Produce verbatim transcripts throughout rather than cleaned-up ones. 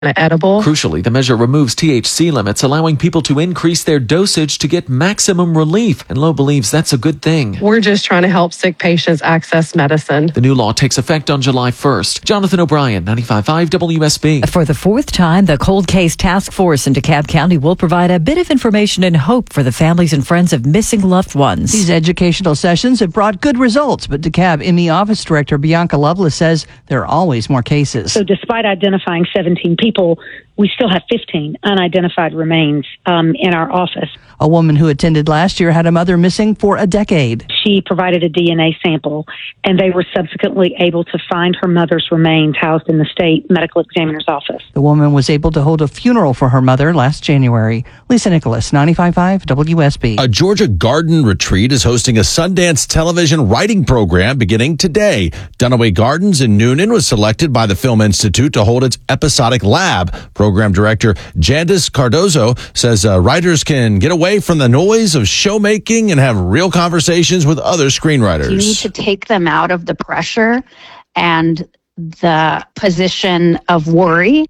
edible. Crucially, the measure removes T H C limits, allowing people to increase their dosage to get maximum relief. And Lowe believes that's a good thing. We're just trying to help sick patients access medicine. The new law takes effect on July first. Jonathan O'Brien, ninety-five point five W S B. For the fourth time, the Cold Case Task Force in DeKalb County will provide a bit of information and hope for the families and friends of missing loved ones. These educational sessions have brought good results, but DeKalb M E Office Director Bianca Lovelace says there are always more cases. So despite identifying seventeen people, we still have fifteen unidentified remains um, in our office. A woman who attended last year had a mother missing for a decade. She provided a D N A sample, and they were subsequently able to find her mother's remains housed in the state medical examiner's office. The woman was able to hold a funeral for her mother last January. Lisa Nicholas, ninety-five point five W S B. A Georgia Garden Retreat is hosting a Sundance television writing program beginning today. Dunaway Gardens in Noonan was selected by the Film Institute to hold its episodic lab. Program director Jandis Cardozo says uh, writers can get away from the noise of showmaking and have real conversations with other screenwriters. You need to take them out of the pressure and the position of worry.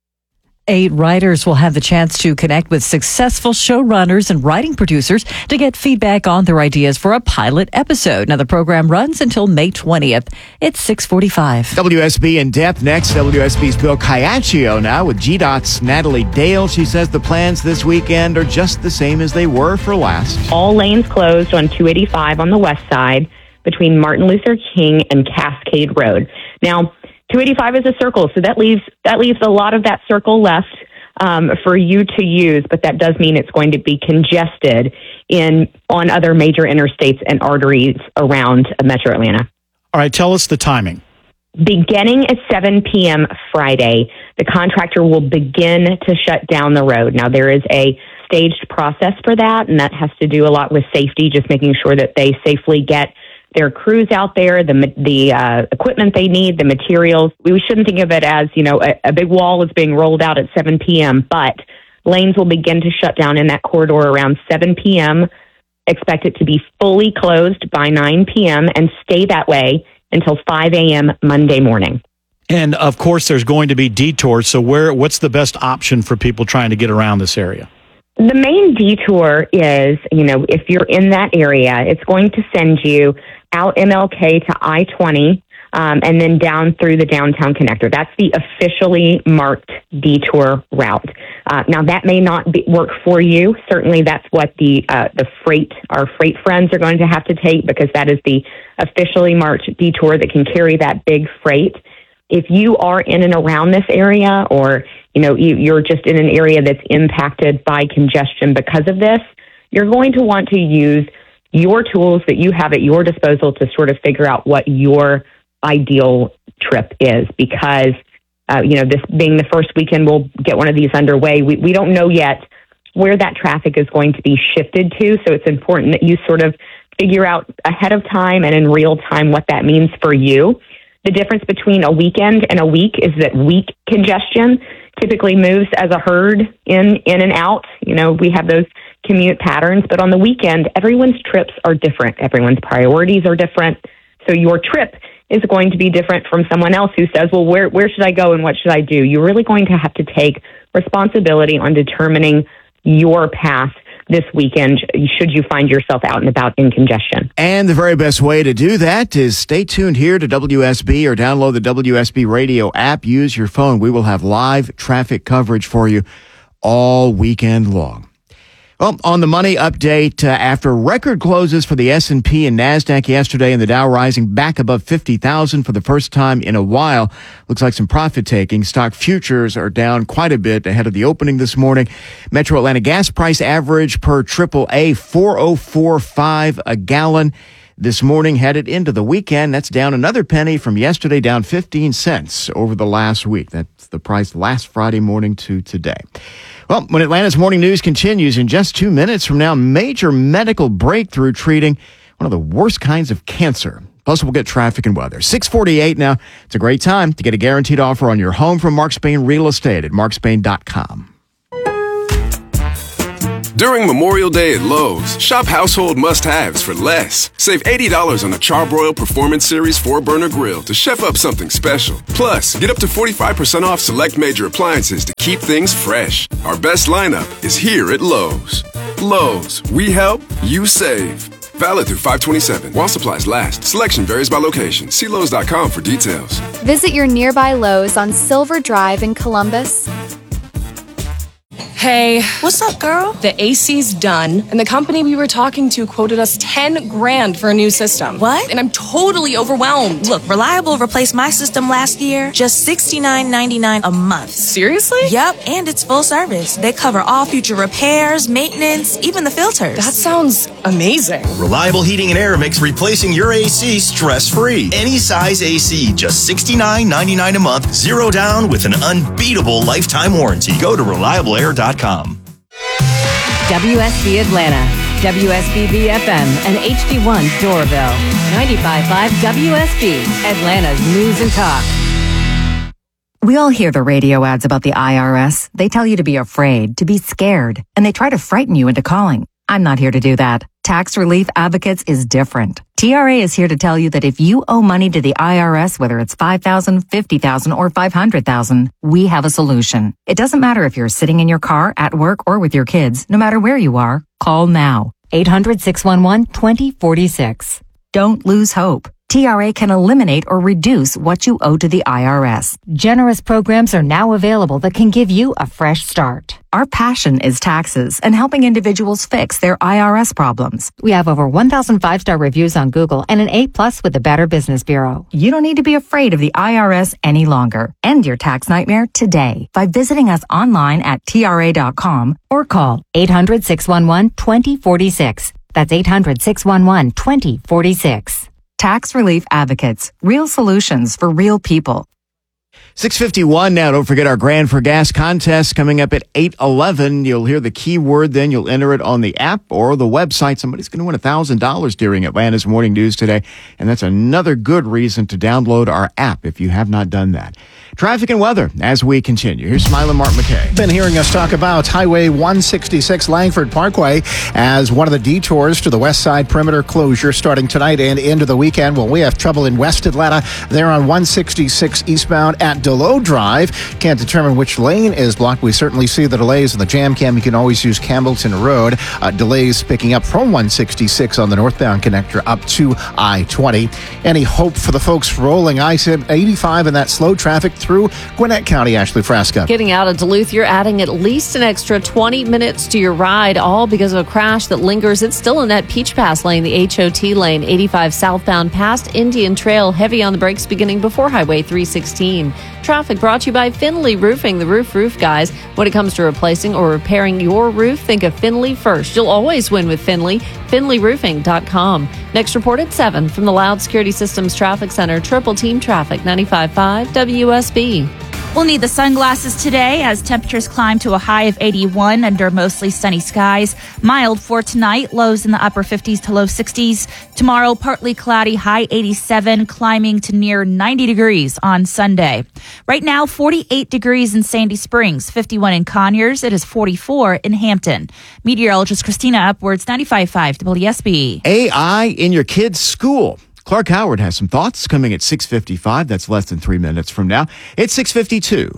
Eight writers will have the chance to connect with successful showrunners and writing producers to get feedback on their ideas for a pilot episode. Now, the program runs until May twentieth. It's six forty-five. W S B in depth next. W S B's Bill Caiaccio now with G DOT's Natalie Dale. She says the plans this weekend are just the same as they were for last. All lanes closed on two eighty-five on the west side between Martin Luther King and Cascade Road. Now, two eighty-five is a circle, so that leaves that leaves a lot of that circle left um, for you to use, but that does mean it's going to be congested in on other major interstates and arteries around Metro Atlanta. All right, tell us the timing. Beginning at seven p.m. Friday, the contractor will begin to shut down the road. Now, there is a staged process for that, and that has to do a lot with safety, just making sure that they safely get their crews out there, the the uh, equipment they need, the materials. We shouldn't think of it as, you know, a, a big wall is being rolled out at seven p.m., but lanes will begin to shut down in that corridor around seven p.m. Expect it to be fully closed by nine p.m. and stay that way until five a.m. Monday morning. And, of course, there's going to be detours, so where? what's the best option for people trying to get around this area? The main detour is, you know, if you're in that area, it's going to send you out M L K to I twenty, um, and then down through the downtown connector. That's the officially marked detour route. Uh, now, that may not be, work for you. Certainly, that's what the uh, the freight, our freight friends are going to have to take, because that is the officially marked detour that can carry that big freight. If you are in and around this area, or you know you, you're just in an area that's impacted by congestion because of this, you're going to want to use your tools that you have at your disposal to sort of figure out what your ideal trip is, because, uh, you know, this being the first weekend we'll get one of these underway, we, we don't know yet where that traffic is going to be shifted to. So it's important that you sort of figure out ahead of time and in real time what that means for you. The difference between a weekend and a week is that week congestion typically moves as a herd in, in and out. You know, we have those commute patterns, but on the weekend, everyone's trips are different. Everyone's priorities are different. So your trip is going to be different from someone else who says, well, where, where should I go and what should I do? You're really going to have to take responsibility on determining your path this weekend, should you find yourself out and about in congestion. And the very best way to do that is stay tuned here to W S B or download the W S B radio app. Use your phone. We will have live traffic coverage for you all weekend long. Well, on the money update, uh, after record closes for the S and P and NASDAQ yesterday, and the Dow rising back above fifty thousand for the first time in a while, looks like some profit taking. Stock futures are down quite a bit ahead of the opening this morning. Metro Atlanta gas price average per triple A, four oh four point five a gallon. This morning, headed into the weekend, that's down another penny from yesterday, down fifteen cents over the last week. That's the price last Friday morning to today. Well, when Atlanta's Morning News continues in just two minutes from now, major medical breakthrough treating one of the worst kinds of cancer. Plus, we'll get traffic and weather. six forty-eight now. It's a great time to get a guaranteed offer on your home from Mark Spain Real Estate at mark spain dot com. During Memorial Day at Lowe's, shop household must-haves for less. Save eighty dollars on the Charbroil Performance Series four burner grill to chef up something special. Plus, get up to forty-five percent off select major appliances to keep things fresh. Our best lineup is here at Lowe's. Lowe's, we help, you save. Valid through five twenty-seven. While supplies last. Selection varies by location. See Lowe's dot com for details. Visit your nearby Lowe's on Silver Drive in Columbus. Hey. What's up, girl? The A C's done, and the company we were talking to quoted us ten grand for a new system. What? And I'm totally overwhelmed. Look, Reliable replaced my system last year, just sixty-nine ninety-nine a month. Seriously? Yep, and it's full service. They cover all future repairs, maintenance, even the filters. That sounds amazing. Reliable Heating and Air makes replacing your A C stress-free. Any size A C, just sixty-nine ninety-nine a month, zero down with an unbeatable lifetime warranty. Go to reliable air dot com. W S B Atlanta, W S B B F M, and H D one Doraville. ninety-five point five W S B, Atlanta's News and Talk. We all hear the radio ads about the I R S. They tell you to be afraid, to be scared, and they try to frighten you into calling. I'm not here to do that. Tax Relief Advocates is different. T R A is here to tell you that if you owe money to the I R S, whether it's five thousand dollars, fifty thousand dollars, or five hundred thousand dollars, we have a solution. It doesn't matter if you're sitting in your car, at work, or with your kids. No matter where you are, call now. eight hundred, six one one, two zero four six. Don't lose hope. T R A can eliminate or reduce what you owe to the I R S. Generous programs are now available that can give you a fresh start. Our passion is taxes and helping individuals fix their I R S problems. We have over one thousand five-star reviews on Google and an A plus with the Better Business Bureau. You don't need to be afraid of the I R S any longer. End your tax nightmare today by visiting us online at T R A dot com or call eight hundred, six one one, two zero four six. That's eight hundred, six one one, two zero four six. Tax Relief Advocates. Real solutions for real people. six fifty-one now. Don't forget our Grand for Gas contest coming up at eight eleven. You'll hear the keyword, then you'll enter it on the app or the website. Somebody's going to win one thousand dollars during Atlanta's Morning News today, and that's another good reason to download our app if you have not done that. Traffic and weather as we continue. Here's Smiling Mark McKay. Been hearing us talk about Highway one sixty-six Langford Parkway as one of the detours to the west side perimeter closure starting tonight and into the weekend. Well, we have trouble in West Atlanta there on one sixty-six eastbound at Delow Drive. Can't determine which lane is blocked. We certainly see the delays in the jam cam. You can always use Campbellton Road. Uh, delays picking up from one sixty-six on the northbound connector up to I twenty. Any hope for the folks rolling I eighty-five and that slow traffic through Gwinnett County? Ashley Frasca. Getting out of Duluth, you're adding at least an extra twenty minutes to your ride, all because of a crash that lingers. It's still in that Peach Pass lane, the H O T lane, eighty-five southbound past Indian Trail, heavy on the brakes beginning before Highway three sixteen. Traffic brought to you by Finley Roofing, the roof roof guys. When it comes to replacing or repairing your roof, think of Finley first. You'll always win with Finley. Finley Roofing dot com. Next report at seven from the Loud Security Systems Traffic Center. Triple Team Traffic, ninety-five point five W S B. We'll need the sunglasses today as temperatures climb to a high of eighty-one under mostly sunny skies. Mild for tonight, lows in the upper fifties to low sixties. Tomorrow, partly cloudy, high eighty-seven, climbing to near ninety degrees on Sunday. Right now, forty-eight degrees in Sandy Springs, fifty-one in Conyers. It is forty-four in Hampton. Meteorologist Christina Upwards, ninety-five point five W S B. A I in your kid's school. Clark Howard has some thoughts coming at six fifty-five. That's less than three minutes from now. It's six fifty-two.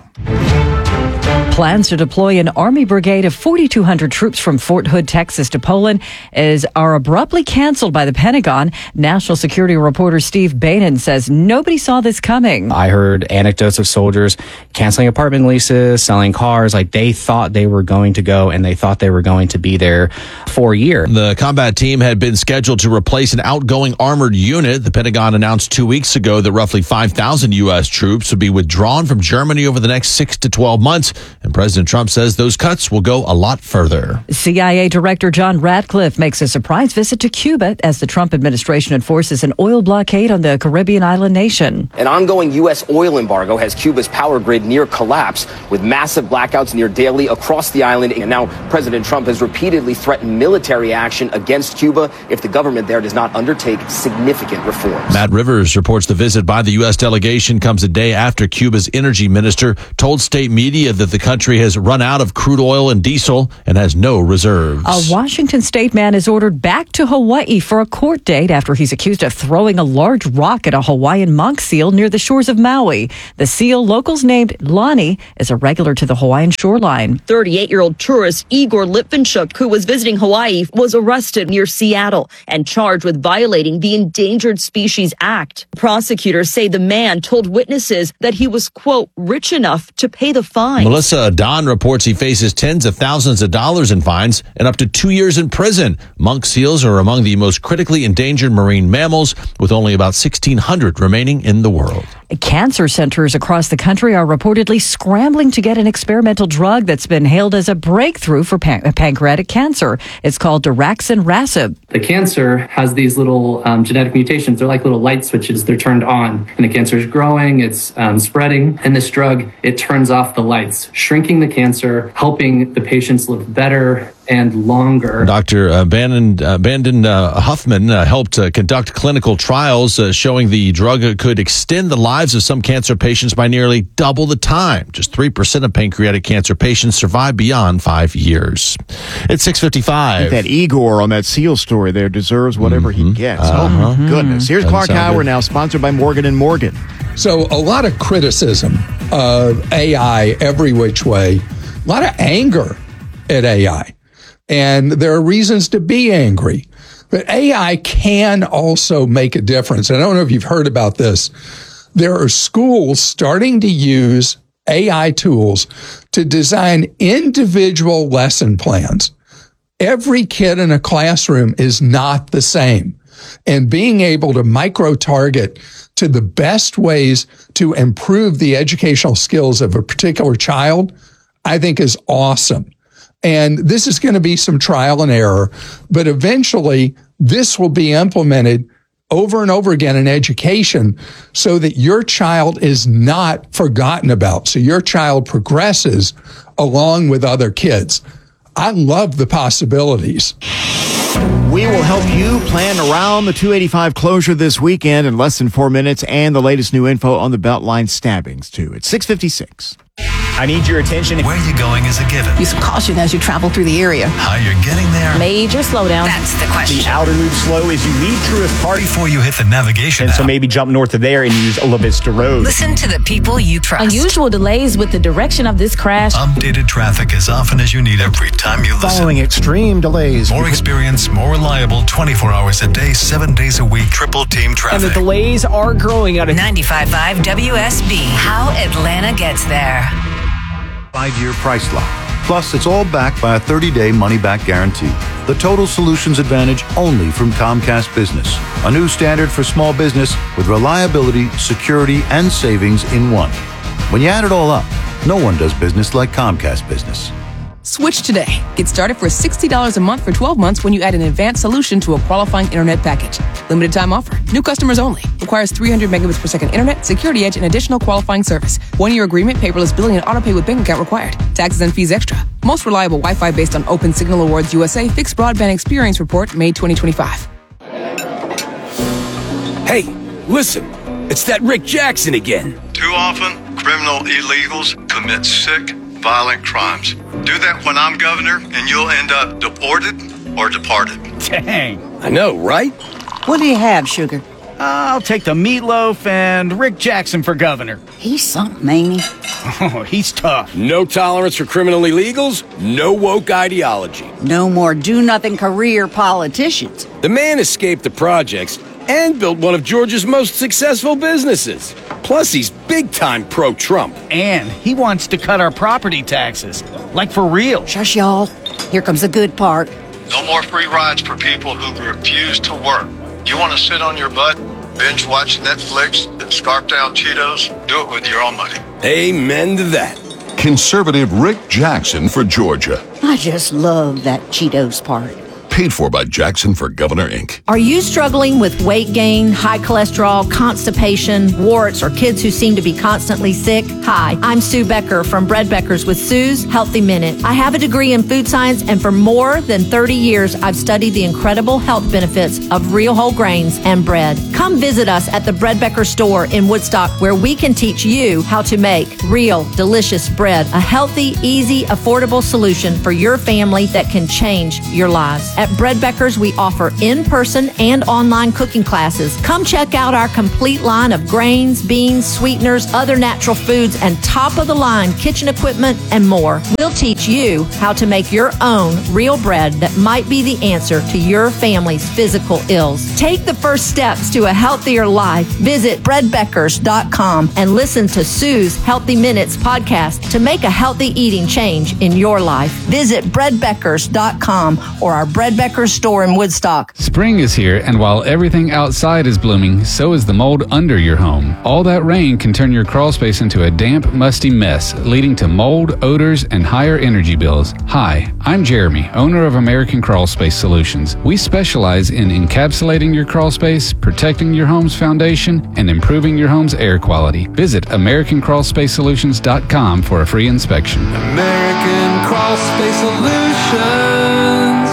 Plans to deploy an Army brigade of forty-two hundred troops from Fort Hood, Texas to Poland is are abruptly canceled by the Pentagon. National security reporter Steve Bannon says nobody saw this coming. I heard anecdotes of soldiers canceling apartment leases, selling cars. Like they thought they were going to go and they thought they were going to be there for a year. The combat team had been scheduled to replace an outgoing armored unit. The Pentagon announced two weeks ago that roughly five thousand U S troops would be withdrawn from Germany over the next six to twelve months. And President Trump says those cuts will go a lot further. C I A Director John Ratcliffe makes a surprise visit to Cuba as the Trump administration enforces an oil blockade on the Caribbean island nation. An ongoing U S oil embargo has Cuba's power grid near collapse, with massive blackouts near daily across the island. And now President Trump has repeatedly threatened military action against Cuba if the government there does not undertake significant reforms. Matt Rivers reports the visit by the U S delegation comes a day after Cuba's energy minister told state media that the country country has run out of crude oil and diesel and has no reserves. A Washington state man is ordered back to Hawaii for a court date after he's accused of throwing a large rock at a Hawaiian monk seal near the shores of Maui. The seal, locals named Lani, is a regular to the Hawaiian shoreline. thirty-eight-year-old tourist Igor Litvinchuk, who was visiting Hawaii, was arrested near Seattle and charged with violating the Endangered Species Act. Prosecutors say the man told witnesses that he was, quote, rich enough to pay the fine. Melissa Don reports he faces tens of thousands of dollars in fines and up to two years in prison. Monk seals are among the most critically endangered marine mammals, with only about sixteen hundred remaining in the world. Cancer centers across the country are reportedly scrambling to get an experimental drug that's been hailed as a breakthrough for pan- pancreatic cancer. It's called daraxonrasib. The cancer has these little um, genetic mutations. They're like little light switches. They're turned on, and the cancer is growing, it's um, spreading, and this drug, it turns off the lights, shrinking the cancer, helping the patients live better and longer. Doctor Uh, Bandon, uh, Bandon uh, Huffman uh, helped uh, conduct clinical trials uh, showing the drug could extend the lives of some cancer patients by nearly double the time. Just three percent of pancreatic cancer patients survive beyond five years. It's six fifty-five. That Igor on that seal story there deserves whatever mm-hmm. he gets. Uh-huh. Oh, my goodness. Here's Doesn't Clark sound Howard good. now, sponsored by Morgan and Morgan. So a lot of criticism of A I every which way, a lot of anger at A I. And there are reasons to be angry. But A I can also make a difference. I don't know if you've heard about this. There are schools starting to use A I tools to design individual lesson plans. Every kid in a classroom is not the same. And being able to micro-target to the best ways to improve the educational skills of a particular child, I think is awesome. And this is going to be some trial and error, but eventually this will be implemented over and over again in education so that your child is not forgotten about. So your child progresses along with other kids. I love the possibilities. We will help you plan around the two eighty-five closure this weekend in less than four minutes and the latest new info on the Beltline stabbings, too. It's six fifty-six. I need your attention. Where you're going is a given. Use caution as you travel through the area. How you're getting there. Major slowdown. That's the question. The outer loop slow as you leave Truist Park. Before you hit the navigation And app. so maybe jump north of there and use La Vista Road. Listen to the people you trust. Unusual delays with the direction of this crash. Updated traffic as often as you need every time you listen. Following extreme delays. More experience, more reliable, twenty-four hours a day, seven days a week, triple team traffic. And the delays are growing out of ninety-five point five W S B. How Atlanta gets there. Five-year price lock. Plus, it's all backed by a thirty-day money-back guarantee. The Total Solutions Advantage only from Comcast Business. A new standard for small business with reliability, security, and savings in one. When you add it all up, no one does business like Comcast Business. Switch today. Get started for sixty dollars a month for twelve months when you add an advanced solution to a qualifying internet package. Limited time offer. New customers only. Requires three hundred megabits per second internet, security edge, and additional qualifying service. One-year agreement, paperless billing, and autopay with bank account required. Taxes and fees extra. Most reliable Wi-Fi based on Open Signal Awards U S A Fixed Broadband Experience Report, May twenty twenty-five. Hey, listen. It's that Rick Jackson again. Too often, criminal illegals commit sick, violent crimes. Do that when I'm governor, and you'll end up deported or departed. Dang. I know, right? What do you have, Sugar? I'll take the meatloaf and Rick Jackson for governor. He's something, ain't he? Oh, he's tough. No tolerance for criminal illegals, no woke ideology. No more do-nothing career politicians. The man escaped the projects and built one of Georgia's most successful businesses. Plus, he's big-time pro-Trump. And he wants to cut our property taxes. Like for real. Shush, y'all. Here comes the good part. No more free rides for people who refuse to work. You want to sit on your butt, binge watch Netflix, and scarf down Cheetos? Do it with your own money. Amen to that. Conservative Rick Jackson for Georgia. I just love that Cheetos part. Paid for by Jackson for Governor, Incorporated. Are you struggling with weight gain, high cholesterol, constipation, warts, or kids who seem to be constantly sick? Hi, I'm Sue Becker from Bread Beckers with Sue's Healthy Minute. I have a degree in food science, and for more than thirty years, I've studied the incredible health benefits of real whole grains and bread. Come visit us at the Bread Becker store in Woodstock, where we can teach you how to make real, delicious bread, a healthy, easy, affordable solution for your family that can change your lives. At Bread Beckers, we offer in-person and online cooking classes. Come check out our complete line of grains, beans, sweeteners, other natural foods, and top-of-the-line kitchen equipment and more. We'll teach you how to make your own real bread that might be the answer to your family's physical ills. Take the first steps to a healthier life. Visit bread beckers dot com and listen to Sue's Healthy Minutes podcast to make a healthy eating change in your life. Visit bread beckers dot com or our Bread Beckers store in Woodstock. Spring is here, and while everything outside is blooming, so is the mold under your home. All that rain can turn your crawl space into a damp, musty mess, leading to mold, odors, and higher energy bills. Hi, I'm Jeremy, owner of American Crawl Space Solutions. We specialize in encapsulating your crawl space, protecting your home's foundation, and improving your home's air quality. Visit American Crawl Space Solutions dot com for a free inspection. American Crawl Space Solutions.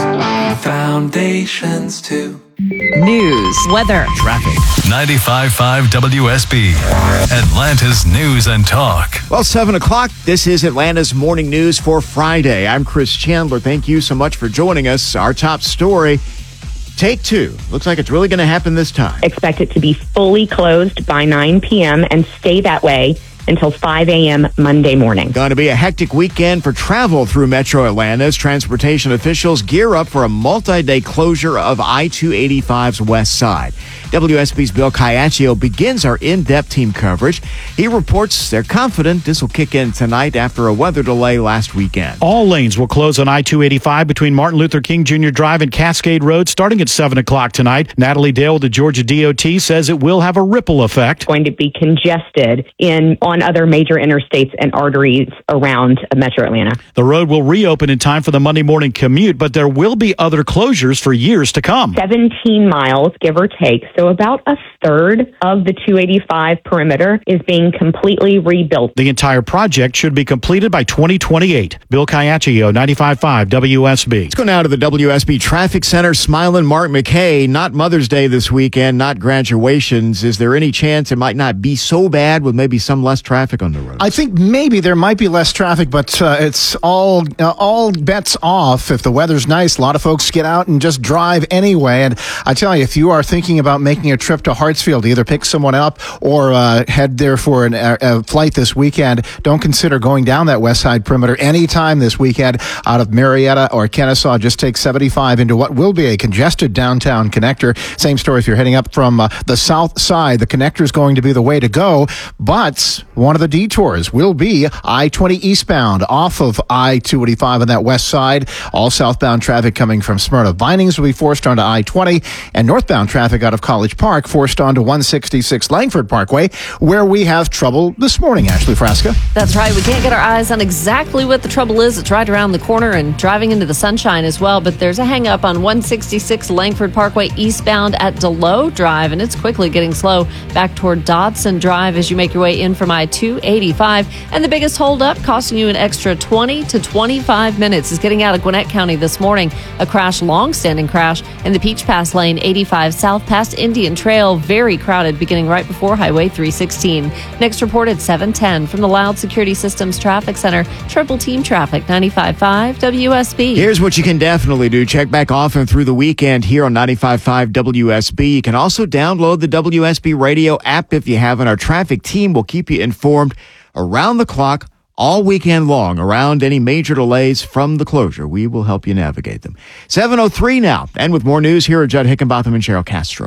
Foundations too. News, weather, traffic. ninety-five point five W S B, Atlanta's News and Talk. Well, seven o'clock. This is Atlanta's Morning News for Friday. I'm Chris Chandler. Thank you so much for joining us. Our top story, Take Two. Looks like it's really going to happen this time. Expect it to be fully closed by nine p.m. and stay that way until five a.m. Monday morning. Going to be a hectic weekend for travel through Metro Atlanta as transportation officials gear up for a multi-day closure of I two eighty-five's west side. W S B's Bill Caiaccio begins our in-depth team coverage. He reports they're confident this will kick in tonight after a weather delay last weekend. All lanes will close on I two eighty-five between Martin Luther King Junior Drive and Cascade Road starting at seven o'clock tonight. Natalie Dale with the Georgia D O T says it will have a ripple effect. Going to be congested in on other major interstates and arteries around Metro Atlanta. The road will reopen in time for the Monday morning commute, but there will be other closures for years to come. seventeen miles, give or take. So about a third of the two eighty-five perimeter is being completely rebuilt. The entire project should be completed by twenty twenty-eight. Bill Caiaccio, ninety-five point five W S B. Let's go now to the W S B Traffic Center. Smiling Mark McKay. Not Mother's Day this weekend, not graduations. Is there any chance it might not be so bad with maybe some less traffic on the road? I think maybe there might be less traffic, but uh, it's all uh, all bets off. If the weather's nice, a lot of folks get out and just drive anyway. And I tell you, if you are thinking about making a trip to Hartsfield, either pick someone up or uh, head there for an, a, a flight this weekend, don't consider going down that west side perimeter anytime this weekend out of Marietta or Kennesaw. Just take seventy-five into what will be a congested downtown connector. Same story if you're heading up from uh, the south side. The connector is going to be the way to go, but one of the detours will be I twenty eastbound off of I two eighty-five on that west side. All southbound traffic coming from Smyrna Vinings will be forced onto I twenty, and northbound traffic out of College Park forced onto one sixty-six Langford Parkway, where we have trouble this morning. Ashley Frasca. That's right. We can't get our eyes on exactly what the trouble is. It's right around the corner and driving into the sunshine as well. But there's a hang up on one sixty-six Langford Parkway eastbound at DeLoe Drive, and it's quickly getting slow back toward Dodson Drive as you make your way in from I two eighty-five. And the biggest holdup, costing you an extra twenty to twenty-five minutes, is getting out of Gwinnett County this morning. A crash, long-standing crash, in the Peach Pass lane, eighty-five south past Indian Trail. Very crowded, beginning right before Highway three sixteen. Next report at seven ten from the Loud Security Systems Traffic Center. Triple Team Traffic, ninety-five point five W S B. Here's what you can definitely do. Check back often through the weekend here on ninety-five point five W S B. You can also download the W S B radio app if you haven't. Our traffic team will keep you informed around the clock all weekend long around any major delays from the closure. We will help you navigate them. seven oh three now. And with more news, here are Judd Hickenbotham and Cheryl Castro.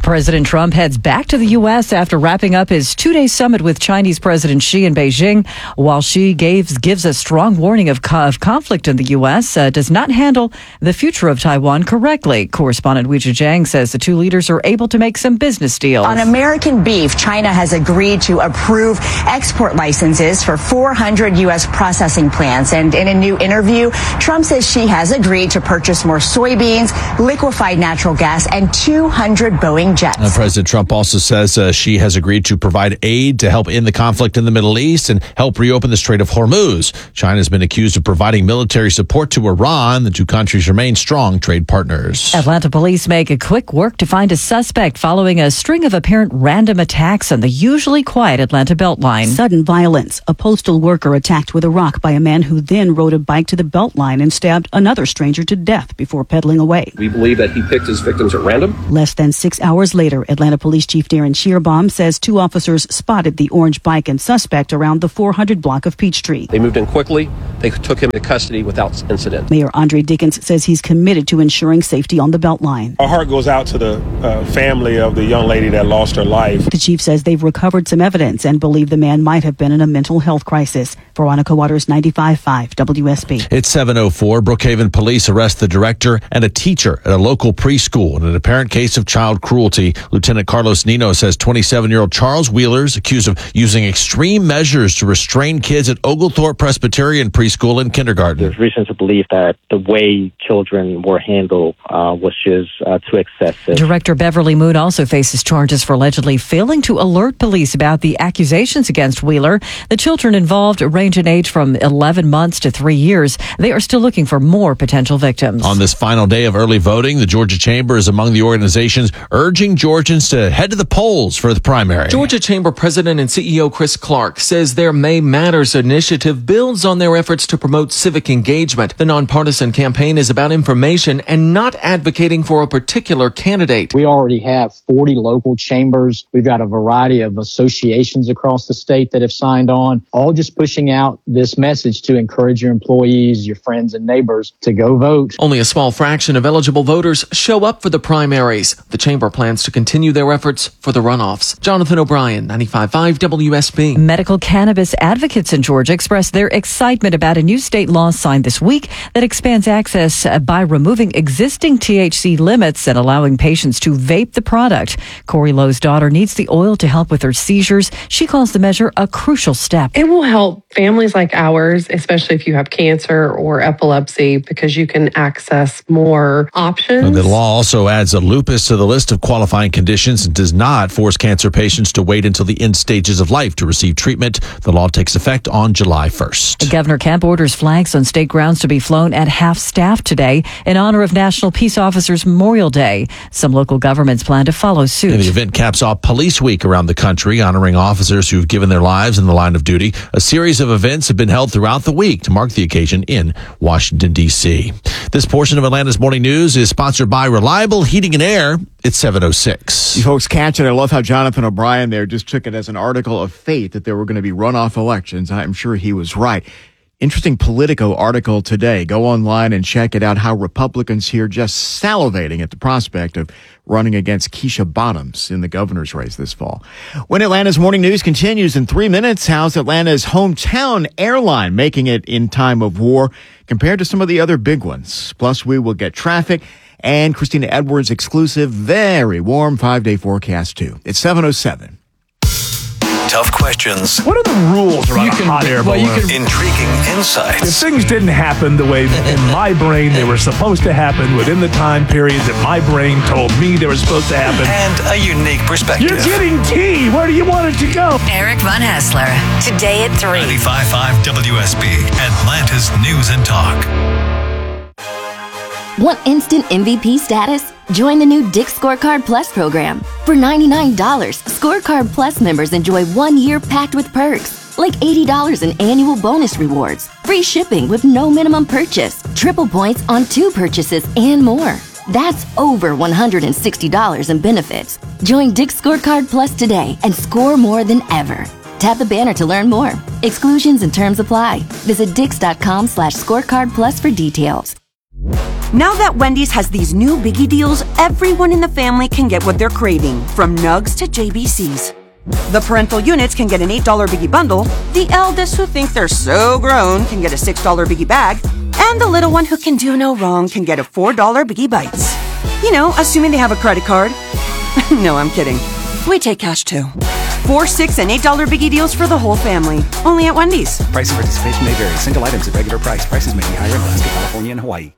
President Trump heads back to the U S after wrapping up his two-day summit with Chinese President Xi in Beijing. While Xi gives, gives a strong warning of, co- of conflict in the U S, uh, does not handle the future of Taiwan correctly. Correspondent Weijia Jiang says the two leaders are able to make some business deals. On American beef, China has agreed to approve export licenses for four hundred U S processing plants. And in a new interview, Trump says Xi has agreed to purchase more soybeans, liquefied natural gas, and two hundred Boeing jets. Uh, President Trump also says uh, she has agreed to provide aid to help end the conflict in the Middle East and help reopen the Strait of Hormuz. China has been accused of providing military support to Iran. The two countries remain strong trade partners. Atlanta police make a quick work to find a suspect following a string of apparent random attacks on the usually quiet Atlanta Beltline. Sudden violence. A postal worker attacked with a rock by a man who then rode a bike to the Beltline and stabbed another stranger to death before pedaling away. We believe that he picked his victims at random. Less than six hours later, Atlanta Police Chief Darren Shearbaum says two officers spotted the orange bike and suspect around the four hundred block of Peachtree. They moved in quickly. They took him into custody without incident. Mayor Andre Dickens says he's committed to ensuring safety on the Beltline. Our heart goes out to the uh, family of the young lady that lost her life. The chief says they've recovered some evidence and believe the man might have been in a mental health crisis. Veronica Waters, ninety-five point five W S B. It's seven oh four. Brookhaven police arrest the director and a teacher at a local preschool in an apparent case of child cruelty. Lieutenant Carlos Nino says twenty-seven-year-old Charles Wheeler is accused of using extreme measures to restrain kids at Oglethorpe Presbyterian Preschool and Kindergarten. There's reason to believe that the way children were handled uh, was just uh, too excessive. Director Beverly Moon also faces charges for allegedly failing to alert police about the accusations against Wheeler. The children involved range in age from eleven months to three years. They are still looking for more potential victims. On this final day of early voting, the Georgia Chamber is among the organizations urging Georgians to head to the polls for the primary. Georgia Chamber President and C E O Chris Clark says their May Matters initiative builds on their efforts to promote civic engagement. The nonpartisan campaign is about information and not advocating for a particular candidate. We already have forty local chambers. We've got a variety of associations across the state that have signed on, all just pushing out this message to encourage your employees, your friends and neighbors to go vote. Only a small fraction of eligible voters show up for the primaries. The chamber plans to continue their efforts for the runoffs. Jonathan O'Brien, ninety-five point five W S B. Medical cannabis advocates in Georgia expressed their excitement about a new state law signed this week that expands access by removing existing T H C limits and allowing patients to vape the product. Corey Lowe's daughter needs the oil to help with her seizures. She calls the measure a crucial step. It will help families like ours, especially if you have cancer or epilepsy, because you can access more options. And the law also adds a lupus to the list of qualifying conditions and does not force cancer patients to wait until the end stages of life to receive treatment. The law takes effect on July first. Governor Kemp orders flags on state grounds to be flown at half staff today in honor of National Peace Officers Memorial Day. Some local governments plan to follow suit. And the event caps off Police Week around the country, honoring officers who've given their lives in the line of duty. A series of events have been held throughout the week to mark the occasion in Washington, D C. This portion of Atlanta's Morning News is sponsored by Reliable Heating and Air. It's seven oh six. You folks catch it. I love how Jonathan O'Brien there just took it as an article of fate that there were going to be runoff elections. I'm sure he was right. Interesting Politico article today. Go online and check it out, how Republicans here just salivating at the prospect of running against Keisha Bottoms in the governor's race this fall. When Atlanta's Morning News continues in three minutes, how's Atlanta's hometown airline making it in time of war compared to some of the other big ones? Plus, we will get traffic and Christina Edwards' exclusive, very warm five-day forecast, too. It's seven oh seven. Tough questions. What are the rules around You a can- hot air well, balloon? you can- Intriguing insights. If things didn't happen the way that in my brain they were supposed to happen within the time period that my brain told me they were supposed to happen. And a unique perspective. You're getting tea. Where do you want it to go? Eric Von Hassler, today at three. ninety-five point five W S B, Atlanta's News and Talk. Want instant M V P status? Join the new Dick's Scorecard Plus program. For ninety-nine dollars, Scorecard Plus members enjoy one year packed with perks, like eighty dollars in annual bonus rewards, free shipping with no minimum purchase, triple points on two purchases, and more. That's over one hundred sixty dollars in benefits. Join Dick's Scorecard Plus today and score more than ever. Tap the banner to learn more. Exclusions and terms apply. Visit dix.com slash scorecard plus for details. Now that Wendy's has these new biggie deals, everyone in the family can get what they're craving, from nugs to J B Cs. The parental units can get an eight dollar biggie bundle, the eldest who think they're so grown can get a six dollar biggie bag, and the little one who can do no wrong can get a four dollar biggie bites. You know, assuming they have a credit card. No, I'm kidding. We take cash too. Four, six, and eight dollar biggie deals for the whole family. Only at Wendy's. Price and participation may vary. Single items at regular price. Prices may be higher in Alaska, California, and Hawaii.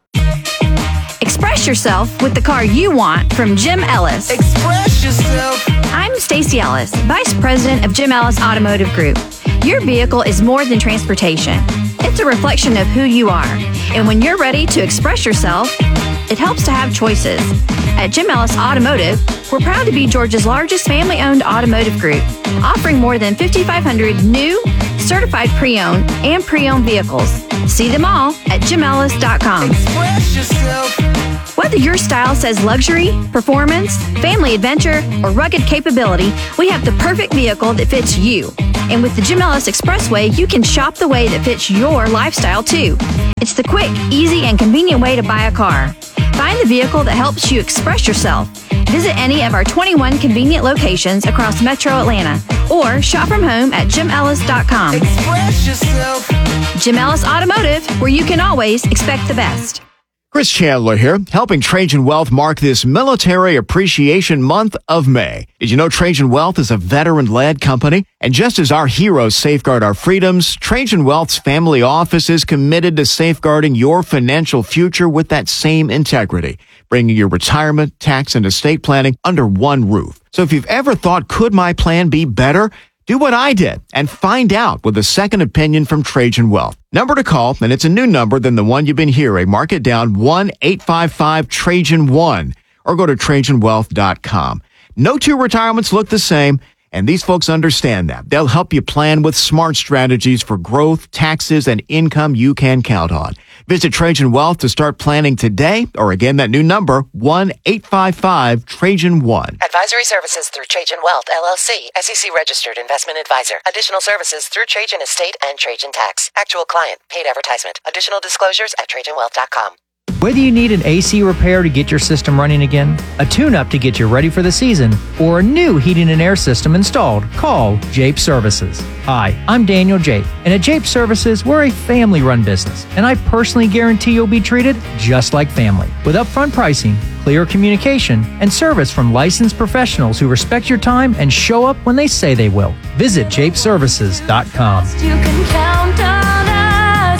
Express yourself with the car you want from Jim Ellis. Express yourself. I'm Stacy Ellis, Vice President of Jim Ellis Automotive Group. Your vehicle is more than transportation. It's a reflection of who you are. And when you're ready to express yourself, it helps to have choices. At Jim Ellis Automotive, we're proud to be Georgia's largest family-owned automotive group, offering more than fifty-five hundred new, certified pre-owned, and pre-owned vehicles. See them all at jim ellis dot com. Express yourself. Whether your style says luxury, performance, family adventure, or rugged capability, we have the perfect vehicle that fits you. And with the Jim Ellis Expressway, you can shop the way that fits your lifestyle too. It's the quick, easy, and convenient way to buy a car. Find the vehicle that helps you express yourself. Visit any of our twenty-one convenient locations across Metro Atlanta or shop from home at jim ellis dot com. Express yourself. Jim Ellis Automotive, where you can always expect the best. Chris Chandler here, helping Trajan Wealth mark this Military Appreciation Month of May. Did you know Trajan Wealth is a veteran-led company? And just as our heroes safeguard our freedoms, Trajan Wealth's family office is committed to safeguarding your financial future with that same integrity, bringing your retirement, tax, and estate planning under one roof. So if you've ever thought, could my plan be better? Do what I did and find out with a second opinion from Trajan Wealth. Number to call, and it's a new number than the one you've been hearing. Mark it down, one eight five five Trajan one, or go to trajan wealth dot com. No two retirements look the same, and these folks understand that. They'll help you plan with smart strategies for growth, taxes, and income you can count on. Visit Trajan Wealth to start planning today, or again, that new number, one eight five five Trajan one. Advisory services through Trajan Wealth, L L C, S E C registered investment advisor. Additional services through Trajan Estate and Trajan Tax. Actual client, paid advertisement. Additional disclosures at trajan wealth dot com. Whether you need an A C repair to get your system running again, a tune-up to get you ready for the season, or a new heating and air system installed, call Jape Services. Hi, I'm Daniel Jape, and at Jape Services, we're a family-run business, and I personally guarantee you'll be treated just like family. With upfront pricing, clear communication, and service from licensed professionals who respect your time and show up when they say they will. Visit jape services dot com. You can count on us.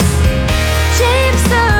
Jape Services.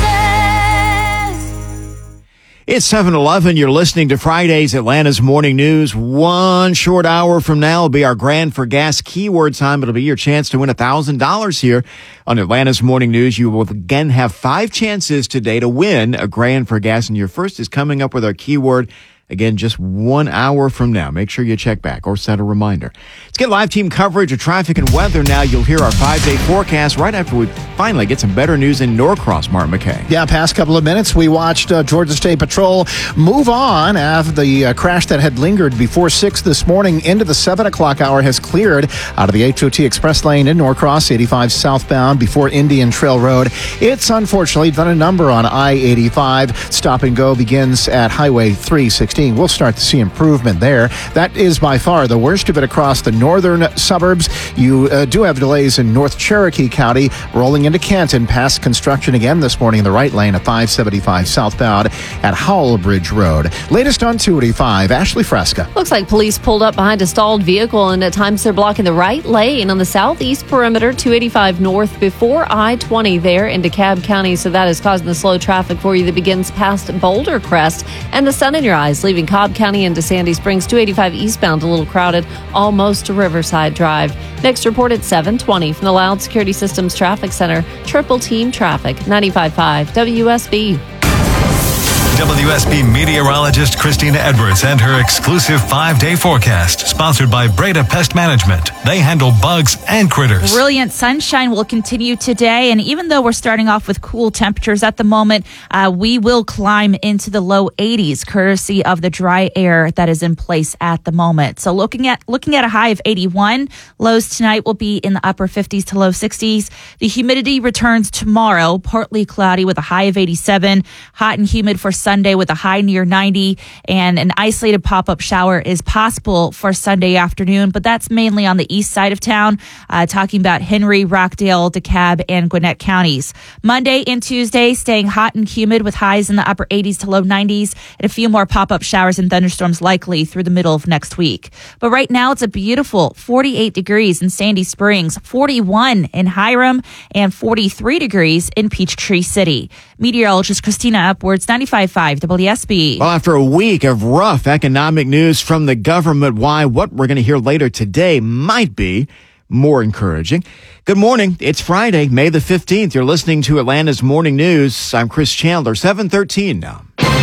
It's seven eleven. You're listening to Friday's Atlanta's Morning News. One short hour from now will be our Grand for Gas keyword time. It'll be your chance to win one thousand dollars here on Atlanta's Morning News. You will again have five chances today to win a Grand for Gas, and your first is coming up with our keyword. Again, just one hour from now. Make sure you check back or set a reminder. Let's get live team coverage of traffic and weather now. You'll hear our five-day forecast right after we finally get some better news in Norcross, Martin McKay. Yeah, past couple of minutes, we watched uh, Georgia State Patrol move on after the uh, crash that had lingered before six this morning into the seven o'clock hour has cleared out of the H O T Express lane in Norcross, eighty-five southbound before Indian Trail Road. It's unfortunately done a number on I eighty-five. Stop and go begins at Highway three sixteen. We'll start to see improvement there. That is by far the worst of it across the northern suburbs. You uh, do have delays in North Cherokee County, rolling into Canton, past construction again this morning in the right lane at five seventy-five southbound at Howell Bridge Road. Latest on two eighty-five, Ashley Fresca. Looks like police pulled up behind a stalled vehicle, and at times they're blocking the right lane on the southeast perimeter, two eighty-five north before I twenty there in DeKalb County. So that is causing the slow traffic for you that begins past Boulder Crest and the sun in your eyes, leaving Cobb County into Sandy Springs. Two eighty-five eastbound a little crowded, almost to Riverside Drive. Next report at seven twenty from the Loud Security Systems Traffic Center. Triple team traffic, ninety-five point five W S B. W S B meteorologist Christina Edwards and her exclusive five-day forecast, sponsored by Breda Pest Management. They handle bugs and critters. Brilliant sunshine will continue today, and even though we're starting off with cool temperatures at the moment, uh, we will climb into the low eighties, courtesy of the dry air that is in place at the moment. So looking at looking at a high of eighty-one, lows tonight will be in the upper fifties to low sixties. The humidity returns tomorrow, partly cloudy with a high of eighty-seven, hot and humid for Sunday with a high near ninety, and an isolated pop-up shower is possible for Sunday afternoon, but that's mainly on the east side of town, uh, talking about Henry, Rockdale, DeKalb, and Gwinnett counties. Monday and Tuesday staying hot and humid with highs in the upper eighties to low nineties, and a few more pop-up showers and thunderstorms likely through the middle of next week. But right now it's a beautiful forty-eight degrees in Sandy Springs, forty-one in Hiram, and forty-three degrees in Peachtree City. Meteorologist Christina Upwards, ninety-five point five W S B. Well, after a week of rough economic news from the government, why what we're going to hear later today might be more encouraging. Good morning. It's Friday, May the fifteenth. You're listening to Atlanta's Morning News. I'm Chris Chandler, seven thirteen now.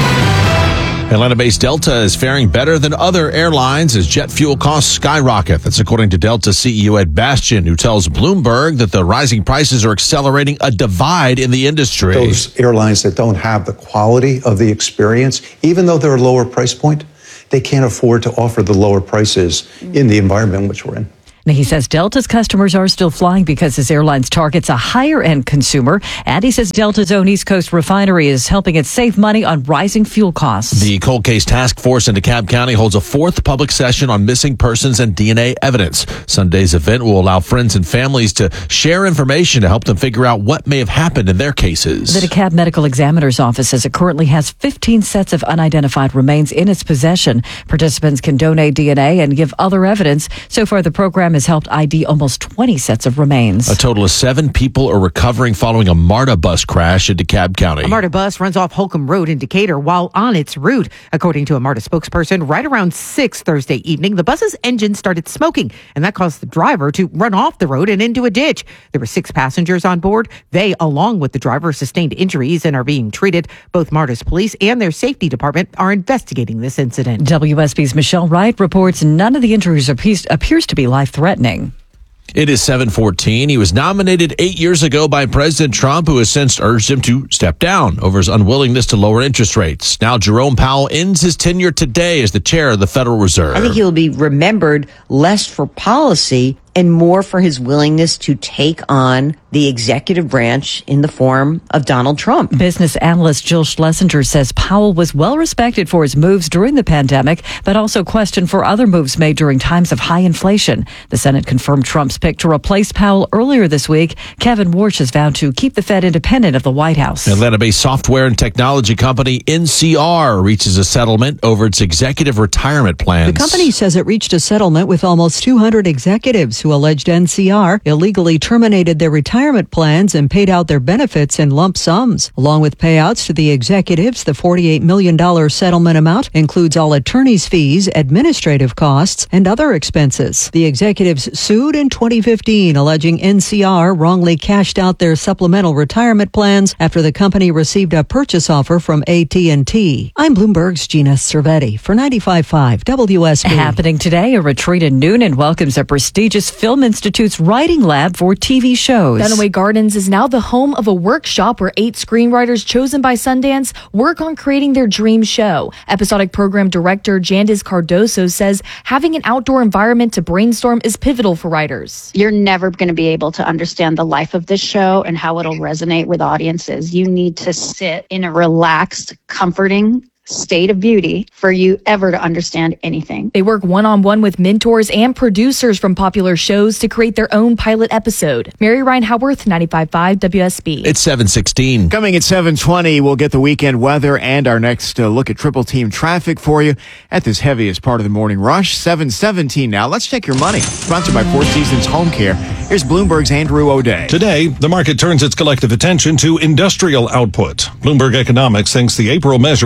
Atlanta-based Delta is faring better than other airlines as jet fuel costs skyrocket. That's according to Delta C E O Ed Bastian, who tells Bloomberg that the rising prices are accelerating a divide in the industry. Those airlines that don't have the quality of the experience, even though they're a lower price point, they can't afford to offer the lower prices in the environment in which we're in. Now, he says Delta's customers are still flying because his airlines targets a higher-end consumer. And he says Delta's own East Coast refinery is helping it save money on rising fuel costs. The cold case task force in DeKalb County holds a fourth public session on missing persons and D N A evidence. Sunday's event will allow friends and families to share information to help them figure out what may have happened in their cases. The DeKalb Medical Examiner's Office says it currently has fifteen sets of unidentified remains in its possession. Participants can donate D N A and give other evidence. So far, the program has helped I D almost twenty sets of remains. A total of seven people are recovering following a MARTA bus crash in DeKalb County. A MARTA bus runs off Holcomb Road in Decatur while on its route. According to a MARTA spokesperson, right around six Thursday evening, the bus's engine started smoking, and that caused the driver to run off the road and into a ditch. There were six passengers on board. They, along with the driver, sustained injuries and are being treated. Both MARTA's police and their safety department are investigating this incident. W S B's Michelle Wright reports none of the injuries appears, appears to be life-threatening. It is seven fourteen. He was nominated eight years ago by President Trump, who has since urged him to step down over his unwillingness to lower interest rates. Now Jerome Powell ends his tenure today as the chair of the Federal Reserve. I think he'll be remembered less for policy and more for his willingness to take on the executive branch in the form of Donald Trump. Business analyst Jill Schlesinger says Powell was well respected for his moves during the pandemic, but also questioned for other moves made during times of high inflation. The Senate confirmed Trump's pick to replace Powell earlier this week. Kevin Warsh has vowed to keep the Fed independent of the White House. Atlanta-based software and technology company N C R reaches a settlement over its executive retirement plans. The company says it reached a settlement with almost two hundred executives who alleged N C R illegally terminated their retirement plans and paid out their benefits in lump sums. Along with payouts to the executives, the forty-eight million dollars settlement amount includes all attorney's fees, administrative costs, and other expenses. The executives sued in twenty fifteen, alleging N C R wrongly cashed out their supplemental retirement plans after the company received a purchase offer from A T and T. I'm Bloomberg's Gina Cervetti for ninety-five point five W S B. Happening today, a retreat in Noonan welcomes a prestigious Film Institute's writing lab for T V shows. Dunaway Gardens is now the home of a workshop where eight screenwriters chosen by Sundance work on creating their dream show. Episodic program director Jandis Cardoso says having an outdoor environment to brainstorm is pivotal for writers. You're never going to be able to understand the life of this show and how it'll resonate with audiences. You need to sit in a relaxed, comforting state of beauty for you ever to understand anything. They work one-on-one with mentors and producers from popular shows to create their own pilot episode. Mary Ryan Howarth, ninety-five point five W S B. It's seven sixteen. Coming at seven twenty, we'll get the weekend weather and our next uh, look at triple team traffic for you at this heaviest part of the morning rush. seven seventeen now. Let's check your money. Sponsored by Four Seasons Home Care. Here's Bloomberg's Andrew O'Day. Today, the market turns its collective attention to industrial output. Bloomberg Economics thinks the April measure of U S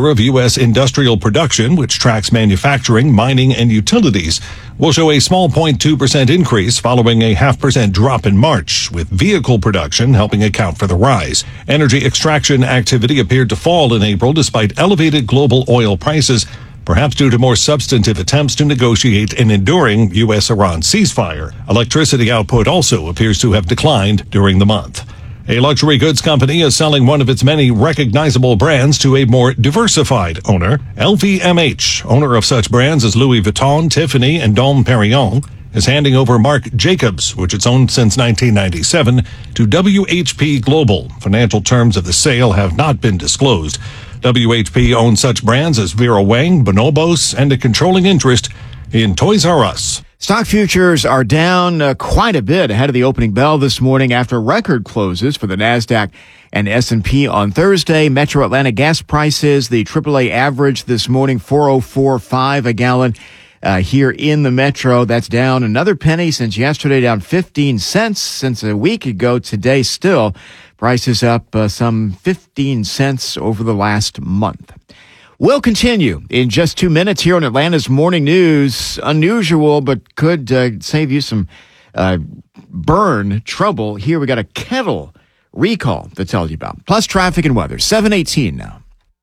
S industrial production, which tracks manufacturing, mining, and utilities, will show a small zero point two percent increase following a half percent drop in March, with vehicle production helping account for the rise. Energy extraction activity appeared to fall in April despite elevated global oil prices, perhaps due to more substantive attempts to negotiate an enduring U S Iran ceasefire. Electricity output also appears to have declined during the month. A luxury goods company is selling one of its many recognizable brands to a more diversified owner. L V M H, owner of such brands as Louis Vuitton, Tiffany, and Dom Perignon, is handing over Marc Jacobs, which it's owned since nineteen ninety-seven, to W H P Global. Financial terms of the sale have not been disclosed. W H P owns such brands as Vera Wang, Bonobos, and a controlling interest in Toys R Us. Stock futures are down uh, quite a bit ahead of the opening bell this morning after record closes for the NASDAQ and S and P on Thursday. Metro Atlanta gas prices, the triple A average this morning, four oh four point five a gallon. Uh, here in the Metro, that's down another penny since yesterday, down fifteen cents since a week ago. Today, still, prices up uh, some fifteen cents over the last month. We'll continue in just two minutes here on Atlanta's Morning News. Unusual, but could uh, save you some uh, burn trouble. Here we got a kettle recall to tell you about. Plus traffic and weather. seven eighteen now.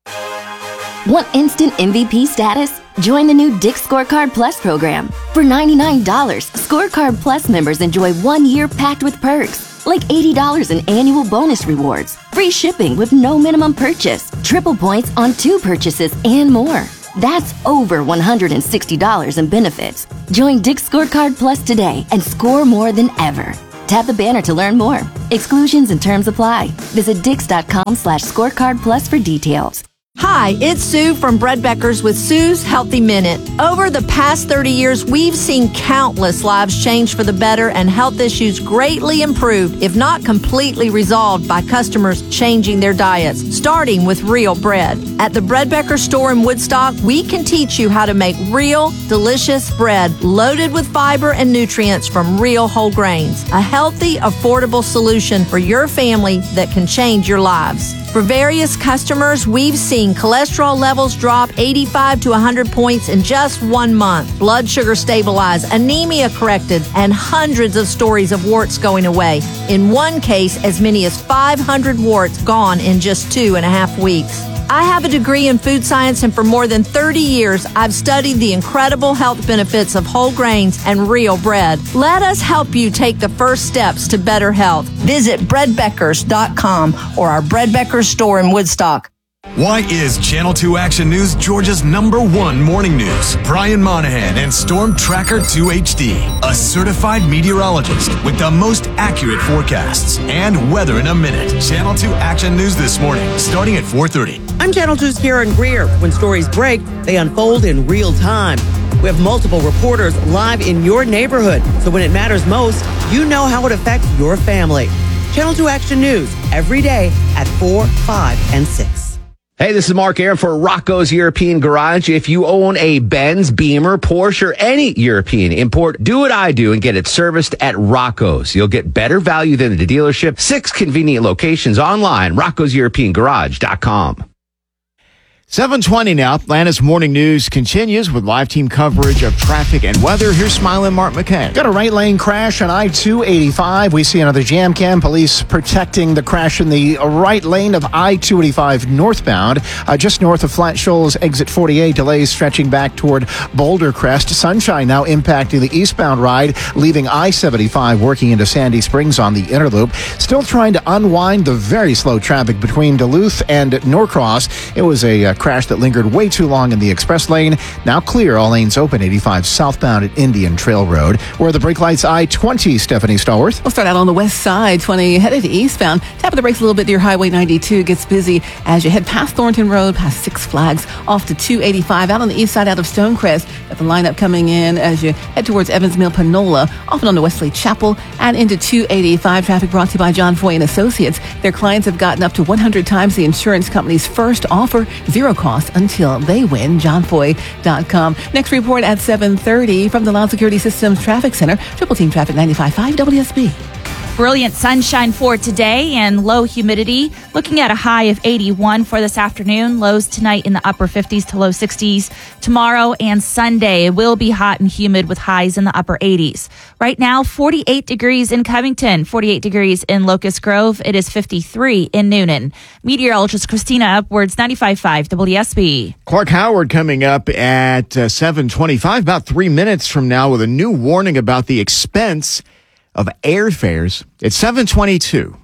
Want instant M V P status? Join the new Dick's Scorecard Plus program. For ninety-nine dollars, Scorecard Plus members enjoy one year packed with perks, like eighty dollars in annual bonus rewards, free shipping with no minimum purchase, triple points on two purchases, and more. That's over one hundred sixty dollars in benefits. Join Dick's Scorecard Plus today and score more than ever. Tap the banner to learn more. Exclusions and terms apply. Visit dix.com slash scorecard plus for details. Hi, it's Sue from Breadbeckers with Sue's Healthy Minute. Over the past thirty years, we've seen countless lives change for the better and health issues greatly improved, if not completely resolved, by customers changing their diets, starting with real bread. At the Breadbecker store in Woodstock, we can teach you how to make real, delicious bread loaded with fiber and nutrients from real whole grains. A healthy, affordable solution for your family that can change your lives. For various customers, we've seen cholesterol levels drop eighty-five to one hundred points in just one month, blood sugar stabilized, anemia corrected, and hundreds of stories of warts going away. In one case, as many as five hundred warts gone in just two and a half weeks. I have a degree in food science, and for more than thirty years, I've studied the incredible health benefits of whole grains and real bread. Let us help you take the first steps to better health. Visit breadbeckers dot com or our Breadbeckers store in Woodstock. Why is Channel two Action News Georgia's number one morning news? Brian Monahan and Storm Tracker two H D, a certified meteorologist with the most accurate forecasts and weather in a minute. Channel two Action News this morning, starting at four thirty. I'm Channel two's Karen Greer. When stories break, they unfold in real time. We have multiple reporters live in your neighborhood, so when it matters most, you know how it affects your family. Channel two Action News, every day at four, five, and six. Hey, this is Mark Aaron for Rocco's European Garage. If you own a Benz, Beamer, Porsche, or any European import, do what I do and get it serviced at Rocco's. You'll get better value than the dealership. Six convenient locations online, roccos european garage dot com. seven twenty now. Atlanta's Morning News continues with live team coverage of traffic and weather. Here's Smiling Mark McKay. Got a right lane crash on I two eighty-five. We see another jam cam. Police protecting the crash in the right lane of I two eighty-five northbound. Uh, just north of Flat Shoals, exit forty-eight. Delays stretching back toward Boulder Crest. Sunshine now impacting the eastbound ride, leaving I seventy-five working into Sandy Springs on the inner loop. Still trying to unwind the very slow traffic between Duluth and Norcross. It was a uh, crash that lingered way too long in the express lane. Now clear, all lanes open. eighty-five southbound at Indian Trail Road. Where are the brake lights? I twenty, Stephanie Stallworth. We'll start out on the west side, twenty headed eastbound. Tap of the brakes a little bit near Highway ninety-two. Gets busy as you head past Thornton Road, past Six Flags, off to two eighty-five. Out on the east side out of Stonecrest. Got the lineup coming in as you head towards Evans Mill, Panola, off and on to Wesley Chapel, and into two eighty-five. Traffic brought to you by John Foy and Associates. Their clients have gotten up to one hundred times the insurance company's first offer. Zero cost until they win. john foy dot com. Next report at seven thirty from the Loud Security Systems Traffic Center. Triple Team Traffic ninety-five point five W S B. Brilliant sunshine for today and low humidity. Looking at a high of eighty-one for this afternoon. Lows tonight in the upper fifties to low sixties. Tomorrow and Sunday it will be hot and humid with highs in the upper eighties. Right now, forty-eight degrees in Covington, forty-eight degrees in Locust Grove. It is fifty-three in Noonan. Meteorologist Christina Upwards, ninety-five point five W S B. Clark Howard coming up at uh, seven twenty-five, about three minutes from now, with a new warning about the expense of airfares. It's seven twenty-two.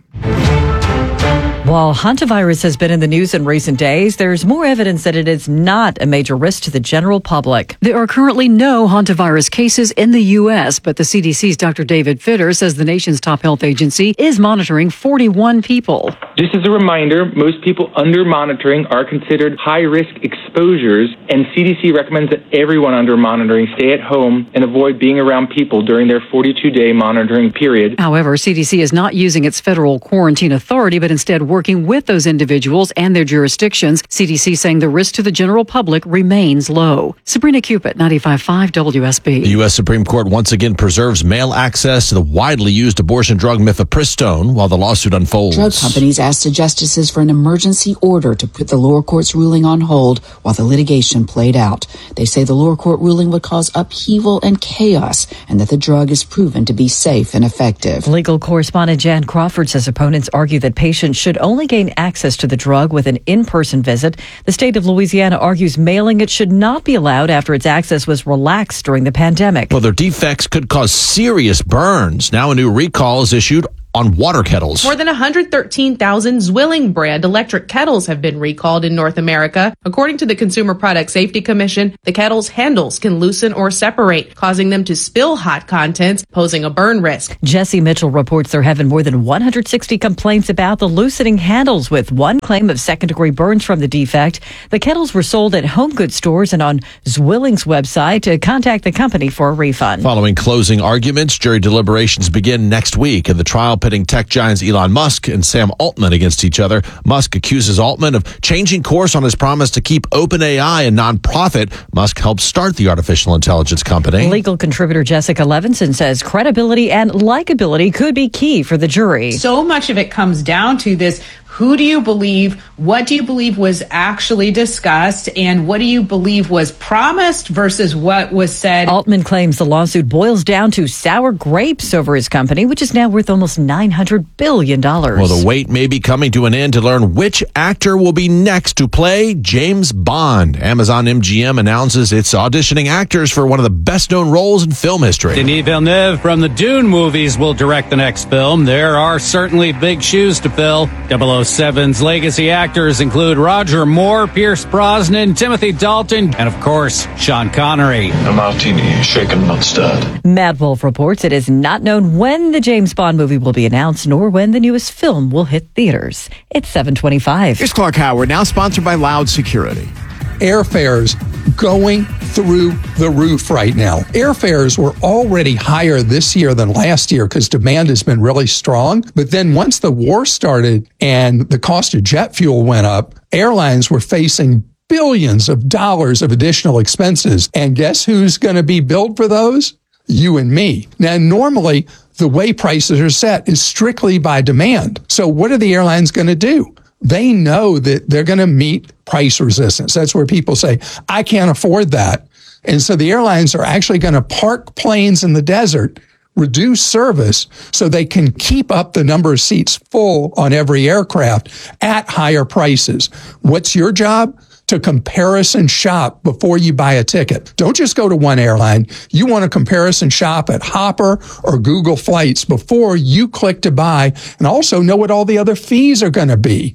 While hantavirus has been in the news in recent days, there's more evidence that it is not a major risk to the general public. There are currently no hantavirus cases in the U S, but the C D C's Doctor David Fitter says the nation's top health agency is monitoring forty-one people. Just as a reminder, most people under monitoring are considered high-risk exposures, and C D C recommends that everyone under monitoring stay at home and avoid being around people during their forty-two day monitoring period. However, C D C is not using its federal quarantine authority, but instead working with those individuals and their jurisdictions. C D C saying the risk to the general public remains low. Sabrina Cupid, ninety-five point five W S B. The U S Supreme Court once again preserves male access to the widely used abortion drug mifepristone while the lawsuit unfolds. Drug companies asked the justices for an emergency order to put the lower court's ruling on hold while the litigation played out. They say the lower court ruling would cause upheaval and chaos, and that the drug is proven to be safe and effective. Legal correspondent Jan Crawford says opponents argue that patients should only gain access to the drug with an in-person visit. The state of Louisiana argues mailing it should not be allowed after its access was relaxed during the pandemic. Well, their defects could cause serious burns. Now a new recall is issued on water kettles. More than one hundred thirteen thousand Zwilling brand electric kettles have been recalled in North America. According to the Consumer Product Safety Commission, the kettle's handles can loosen or separate, causing them to spill hot contents, posing a burn risk. Jesse Mitchell reports there have been more than one hundred sixty complaints about the loosening handles, with one claim of second-degree burns from the defect. The kettles were sold at home goods stores and on Zwilling's website. To contact the company for a refund. Following closing arguments, jury deliberations begin next week in the trial pitting tech giants Elon Musk and Sam Altman against each other. Musk accuses Altman of changing course on his promise to keep OpenAI a nonprofit. Musk helped start the artificial intelligence company. Legal contributor Jessica Levinson says credibility and likability could be key for the jury. So much of it comes down to this: who do you believe? What do you believe was actually discussed? And what do you believe was promised versus what was said? Altman claims the lawsuit boils down to sour grapes over his company, which is now worth almost nine hundred billion dollars. Well, the wait may be coming to an end to learn which actor will be next to play James Bond. Amazon M G M announces it's auditioning actors for one of the best-known roles in film history. Denis Villeneuve from the Dune movies will direct the next film. There are certainly big shoes to fill. double oh seven's legacy actors include Roger Moore, Pierce Brosnan, Timothy Dalton, and of course, Sean Connery. A martini, shaken not stirred. Mad Wolf reports it is not known when the James Bond movie will be announced, nor when the newest film will hit theaters. It's seven twenty-five. Here's Clark Howard, now sponsored by Loud Security. Airfares going through the roof right now. Airfares were already higher this year than last year because demand has been really strong. But then once the war started and the cost of jet fuel went up, airlines were facing billions of dollars of additional expenses. And guess who's going to be billed for those? You and me. Now, normally, the way prices are set is strictly by demand. So what are the airlines going to do? They know that they're going to meet price resistance. That's where people say, I can't afford that. And so the airlines are actually going to park planes in the desert, reduce service so they can keep up the number of seats full on every aircraft at higher prices. What's your job? To comparison shop before you buy a ticket. Don't just go to one airline. You want to comparison shop at Hopper or Google Flights before you click to buy, and also know what all the other fees are going to be.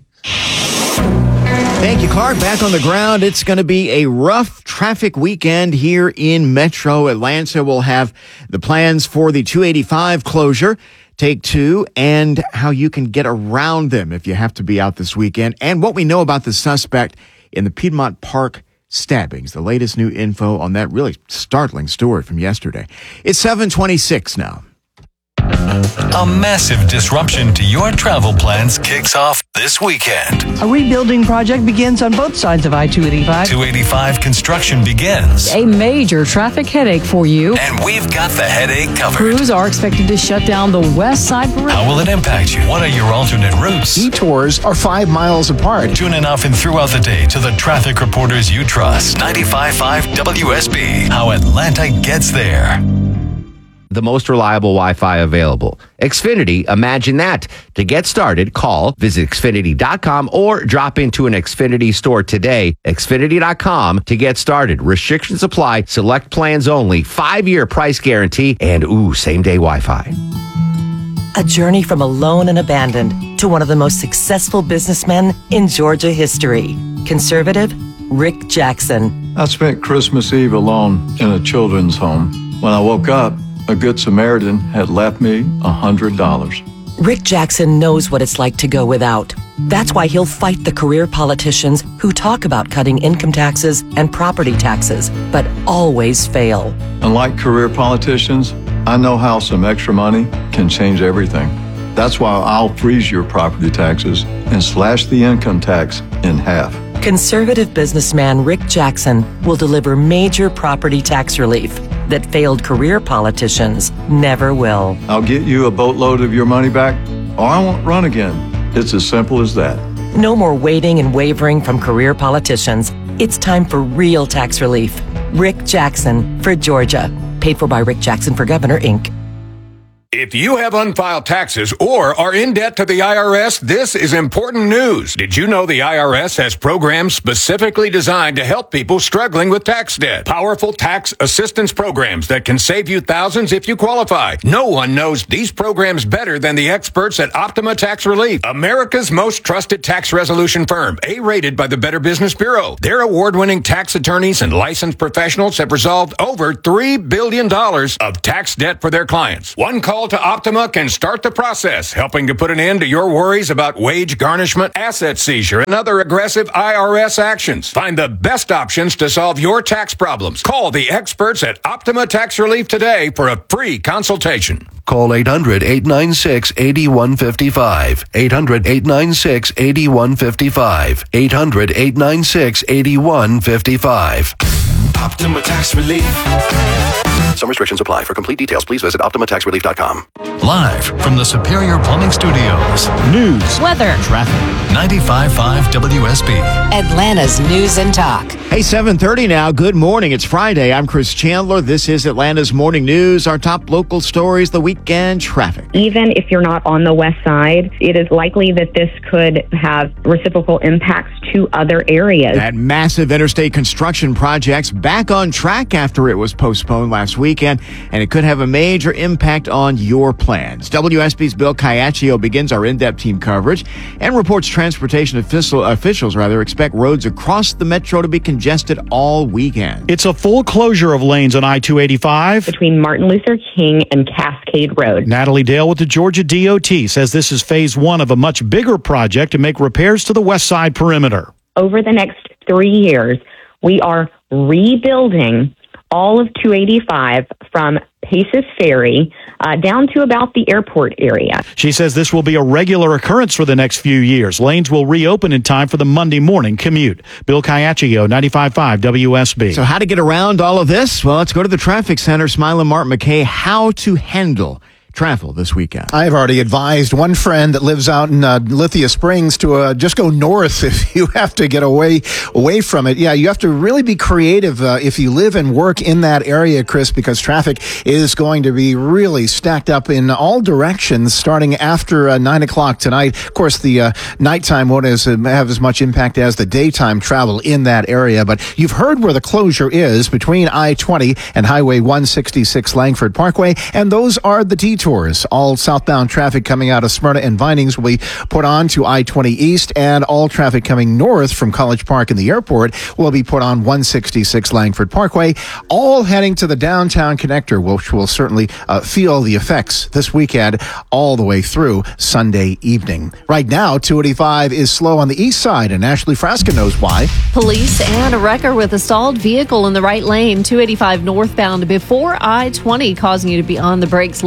Thank you, Clark. Back on the ground. It's going to be a rough traffic weekend here in Metro Atlanta. We'll have the plans for the two eighty-five closure, take two, and how you can get around them if you have to be out this weekend, and what we know about the suspect in the Piedmont Park stabbings. The latest new info on that really startling story from yesterday. It's seven twenty-six now. A massive disruption to your travel plans kicks off this weekend. A rebuilding project begins on both sides of I two eighty-five. two eighty-five construction begins. A major traffic headache for you. And we've got the headache covered. Crews are expected to shut down the west side perimeter. How will it impact you? What are your alternate routes? Detours are five miles apart. Tune in often throughout the day to the traffic reporters you trust. ninety-five point five W S B. How Atlanta gets there. The most reliable Wi-Fi available. Xfinity, imagine that. To get started, call, visit Xfinity dot com or drop into an Xfinity store today. Xfinity dot com to get started. Restrictions apply. Select plans only. Five-year price guarantee and, ooh, same-day Wi-Fi. A journey from alone and abandoned to one of the most successful businessmen in Georgia history. Conservative, Rick Jackson. I spent Christmas Eve alone in a children's home. When I woke up, a Good Samaritan had left me a hundred dollars. Rick Jackson knows what it's like to go without. That's why he'll fight the career politicians who talk about cutting income taxes and property taxes, but always fail. Unlike career politicians, I know how some extra money can change everything. That's why I'll freeze your property taxes and slash the income tax in half. Conservative businessman Rick Jackson will deliver major property tax relief that failed career politicians never will. I'll get you a boatload of your money back, or I won't run again. It's as simple as that. No more waiting and wavering from career politicians. It's time for real tax relief. Rick Jackson for Georgia. Paid for by Rick Jackson for Governor, Incorporated. If you have unfiled taxes or are in debt to the I R S, this is important news. Did you know the I R S has programs specifically designed to help people struggling with tax debt? Powerful tax assistance programs that can save you thousands if you qualify. No one knows these programs better than the experts at Optima Tax Relief, America's most trusted tax resolution firm, A-rated by the Better Business Bureau. Their award-winning tax attorneys and licensed professionals have resolved over three billion dollars of tax debt for their clients. One call to Optima can start the process, helping to put an end to your worries about wage garnishment, asset seizure, and other aggressive I R S actions. Find the best options to solve your tax problems. Call the experts at Optima Tax Relief today for a free consultation. Call eight hundred, eight nine six, eight one five five. eight hundred, eight nine six, eight one five five. eight hundred, eight nine six, eight one five five. Optima Tax Relief. Some restrictions apply. For complete details, please visit optima tax relief dot com. Live from the Superior Plumbing Studios. News, weather, traffic. ninety-five point five W S B. Atlanta's News and Talk. Hey, seven thirty now. Good morning. It's Friday. I'm Chris Chandler. This is Atlanta's Morning News. Our top local stories, the weekend traffic. Even if you're not on the west side, it is likely that this could have reciprocal impacts to other areas. That massive interstate construction project's back on track after it was postponed last weekend, and it could have a major impact on your plans. W S B's Bill Caiaccio begins our in-depth team coverage and reports transportation official, officials rather expect roads across the metro to be congested all weekend. It's a full closure of lanes on I two eighty-five between Martin Luther King and Cascade Road. Natalie Dale with the Georgia D O T says this is phase one of a much bigger project to make repairs to the west side perimeter. Over the next three years, we are rebuilding all of two eighty-five from Paces Ferry uh, down to about the airport area. She says this will be a regular occurrence for the next few years. Lanes will reopen in time for the Monday morning commute. Bill Caiaccio, ninety-five point five W S B. So how to get around all of this? Well, let's go to the traffic center. Smile and Martin McKay, how to handle travel this weekend. I've already advised one friend that lives out in uh, Lithia Springs to uh, just go north if you have to get away away from it. Yeah, you have to really be creative uh, if you live and work in that area, Chris, because traffic is going to be really stacked up in all directions starting after uh, nine o'clock tonight. Of course, the uh, nighttime won't as, uh, have as much impact as the daytime travel in that area, but you've heard where the closure is between I twenty and Highway one sixty-six Langford Parkway, and those are the detours. All southbound traffic coming out of Smyrna and Vinings will be put on to I twenty East, and all traffic coming north from College Park and the airport will be put on one sixty-six Langford Parkway, all heading to the downtown connector, which will certainly uh, feel the effects this weekend all the way through Sunday evening. Right now, two eighty-five is slow on the east side, and Ashley Frasca knows why. Police and a wrecker with a stalled vehicle in the right lane, two eighty-five northbound before I twenty, causing you to be on the brakes, leaving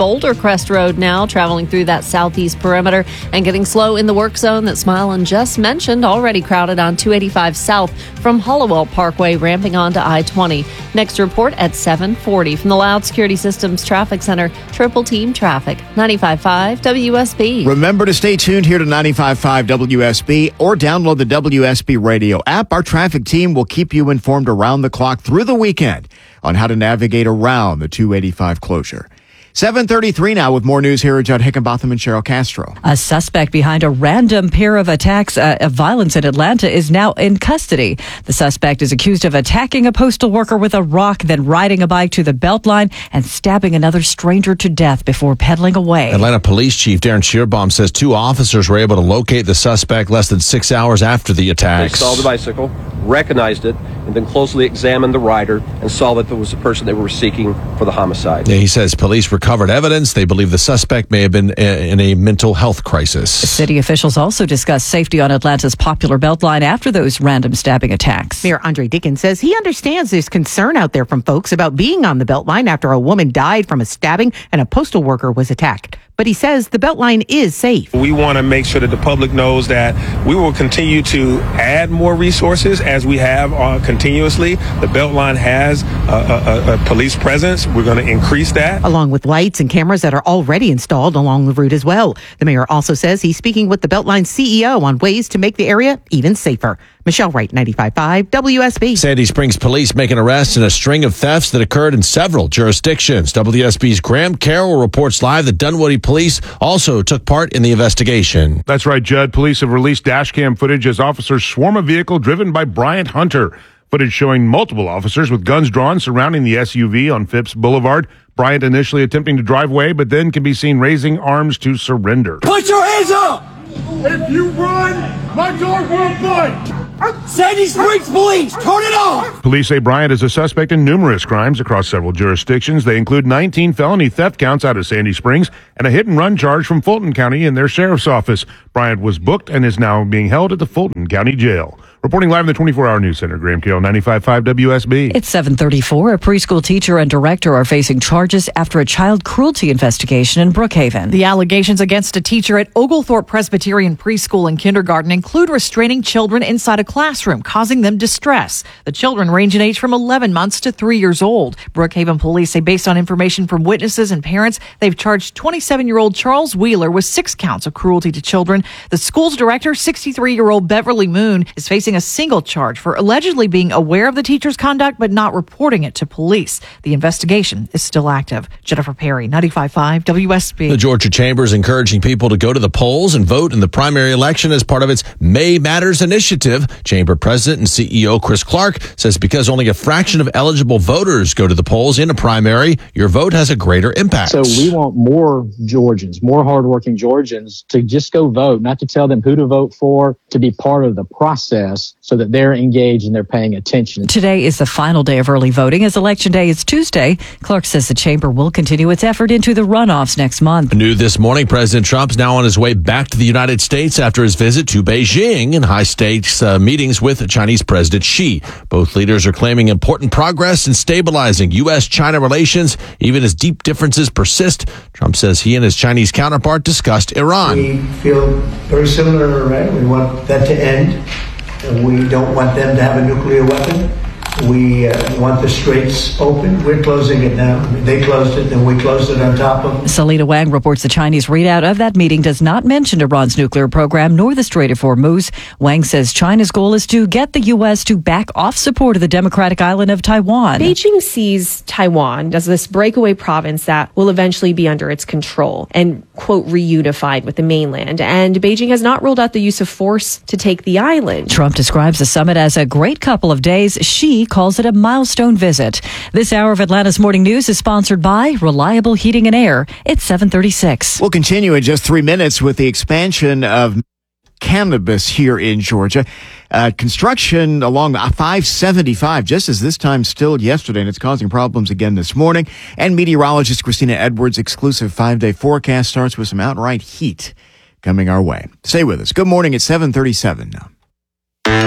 Boulder Crest Road now, traveling through that southeast perimeter and getting slow in the work zone that Smilin just mentioned, already crowded on two eighty-five south from Hollowell Parkway, ramping onto I twenty. Next report at seven forty from the Loud Security Systems Traffic Center, Triple Team Traffic, ninety-five point five W S B. Remember to stay tuned here to ninety-five point five W S B or download the W S B radio app. Our traffic team will keep you informed around the clock through the weekend on how to navigate around the two eighty-five closure. seven thirty-three now with more news here at Judd Hickenbotham and Cheryl Castro. A suspect behind a random pair of attacks uh, of violence in Atlanta is now in custody. The suspect is accused of attacking a postal worker with a rock, then riding a bike to the Beltline and stabbing another stranger to death before pedaling away. Atlanta Police Chief Darren Shearbaum says two officers were able to locate the suspect less than six hours after the attacks. They saw the bicycle, recognized it, and then closely examined the rider and saw that there was the person they were seeking for the homicide. Yeah, he says police recovered evidence. They believe the suspect may have been in a mental health crisis. City officials also discussed safety on Atlanta's popular Beltline after those random stabbing attacks. Mayor Andre Dickens says he understands there's concern out there from folks about being on the Beltline after a woman died from a stabbing and a postal worker was attacked. But he says the Beltline is safe. We want to make sure that the public knows that we will continue to add more resources as we have uh, continuously. The Beltline has a, a, a police presence. We're going to increase that. Along with lights and cameras that are already installed along the route as well. The mayor also says he's speaking with the Beltline C E O on ways to make the area even safer. Michelle Wright, ninety-five point five W S B. Sandy Springs police making arrests in a string of thefts that occurred in several jurisdictions. W S B's Graham Carroll reports live that Dunwoody police also took part in the investigation. That's right, Judd. Police have released dash cam footage as officers swarm a vehicle driven by Bryant Hunter. Footage showing multiple officers with guns drawn surrounding the S U V on Phipps Boulevard. Bryant initially attempting to drive away, but then can be seen raising arms to surrender. Put your hands up! If you run, my dog will bite! Sandy Springs Police, turn it off! Police say Bryant is a suspect in numerous crimes across several jurisdictions. They include nineteen felony theft counts out of Sandy Springs and a hit-and-run charge from Fulton County in their sheriff's office. Bryant was booked and is now being held at the Fulton County Jail. Reporting live in the twenty-four hour News Center, Graham Carroll, ninety-five point five W S B. It's seven thirty-four. A preschool teacher and director are facing charges after a child cruelty investigation in Brookhaven. The allegations against a teacher at Oglethorpe Presbyterian Preschool and Kindergarten include restraining children inside a classroom, causing them distress. The children range in age from eleven months to three years old. Brookhaven police say based on information from witnesses and parents, they've charged twenty-seven-year-old Charles Wheeler with six counts of cruelty to children. The school's director, sixty-three-year-old Beverly Moon, is facing a single charge for allegedly being aware of the teacher's conduct but not reporting it to police. The investigation is still active. Jennifer Perry, ninety-five point five W S B. The Georgia Chamber is encouraging people to go to the polls and vote in the primary election as part of its May Matters initiative. Chamber President and C E O Chris Clark says because only a fraction of eligible voters go to the polls in a primary, your vote has a greater impact. So we want more Georgians, more hardworking Georgians to just go vote, not to tell them who to vote for, to be part of the process so that they're engaged and they're paying attention. Today is the final day of early voting as Election Day is Tuesday. Clark says the chamber will continue its effort into the runoffs next month. New this morning, President Trump's now on his way back to the United States after his visit to Beijing and high-stakes uh, meetings with Chinese President Xi. Both leaders are claiming important progress in stabilizing U S China relations, even as deep differences persist. Trump says he and his Chinese counterpart discussed Iran. We feel very similar to Iran. We want that to end. We don't want them to have a nuclear weapon. We uh, want the straits open. We're closing it now. They closed it, then we closed it on top of it. Selena Wang reports the Chinese readout of that meeting does not mention Iran's nuclear program nor the Strait of Hormuz. Wang says China's goal is to get the U S to back off support of the democratic island of Taiwan. Beijing sees Taiwan as this breakaway province that will eventually be under its control and, quote, reunified with the mainland. And Beijing has not ruled out the use of force to take the island. Trump describes the summit as a great couple of days. Xi calls it a milestone visit. This hour of Atlanta's Morning News is sponsored by Reliable Heating and Air. It's seven thirty-six. We'll continue in just three minutes with the expansion of cannabis here in Georgia. Uh, construction along five seventy-five, just as this time still yesterday, and it's causing problems again this morning. And meteorologist Christina Edwards' exclusive five-day forecast starts with some outright heat coming our way. Stay with us. Good morning at seven thirty-seven now.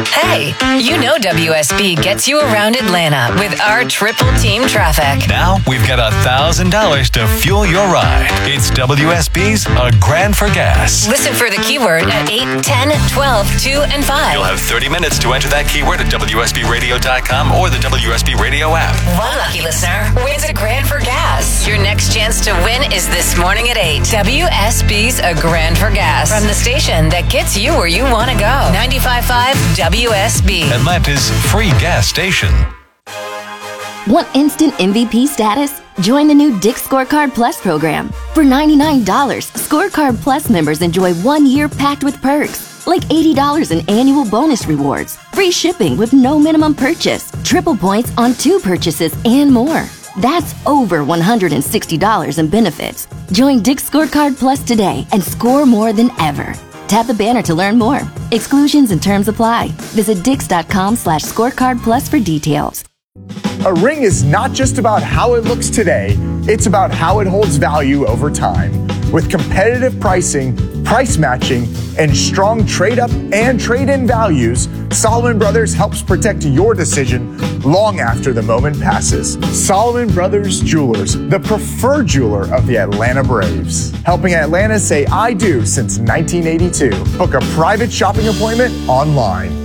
Hey, you know W S B gets you around Atlanta with our triple team traffic. Now we've got one thousand dollars to fuel your ride. It's W S B's A Grand for Gas. Listen for the keyword at eight, ten, twelve, two, and five. You'll have thirty minutes to enter that keyword at W S B radio dot com or the W S B Radio app. One lucky listener wins a grand for gas. Your next chance to win is this morning at eight. W S B's A Grand for Gas. From the station that gets you where you want to go. ninety-five point five W S B. Atlanta's free gas station. Want instant M V P status? Join the new Dick's Scorecard Plus program. For ninety-nine dollars, Scorecard Plus members enjoy one year packed with perks, like eighty dollars in annual bonus rewards, free shipping with no minimum purchase, triple points on two purchases, and more. That's over one hundred sixty dollars in benefits. Join Dick's Scorecard Plus today and score more than ever. Tap the banner to learn more. Exclusions and terms apply. Visit dix.com slash scorecard plus for details. A ring is not just about how it looks today, it's about how it holds value over time. With competitive pricing, price matching, and strong trade-up and trade-in values, Solomon Brothers helps protect your decision long after the moment passes. Solomon Brothers Jewelers, the preferred jeweler of the Atlanta Braves. Helping Atlanta say I do since nineteen eighty-two. Book a private shopping appointment online.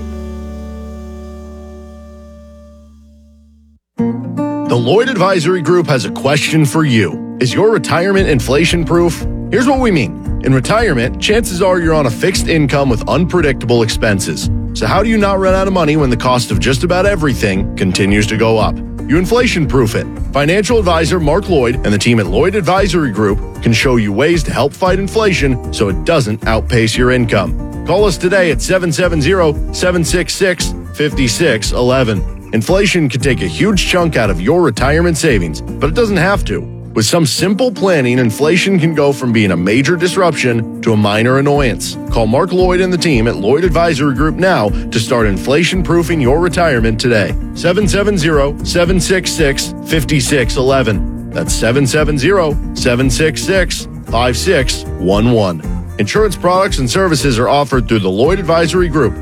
The Lloyd Advisory Group has a question for you. Is your retirement inflation-proof? Here's what we mean. In retirement, chances are you're on a fixed income with unpredictable expenses. So how do you not run out of money when the cost of just about everything continues to go up? You inflation-proof it. Financial advisor Mark Lloyd and the team at Lloyd Advisory Group can show you ways to help fight inflation so it doesn't outpace your income. Call us today at seven seven zero, seven six six, five six one one. Inflation can take a huge chunk out of your retirement savings, but it doesn't have to. With some simple planning, inflation can go from being a major disruption to a minor annoyance. Call Mark Lloyd and the team at Lloyd Advisory Group now to start inflation-proofing your retirement today. seven seven zero, seven six six, five six one one. That's seven seven zero, seven six six, five six one one. Insurance products and services are offered through the Lloyd Advisory Group.